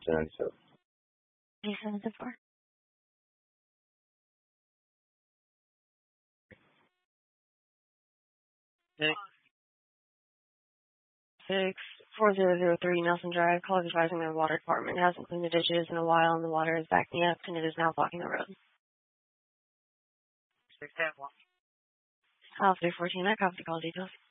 97. 87-4. 4003 Nelson Drive. Call advising the water department hasn't cleaned the ditches in a while and the water is backing up and it is now blocking the road. 610. File 314, I copy the call details.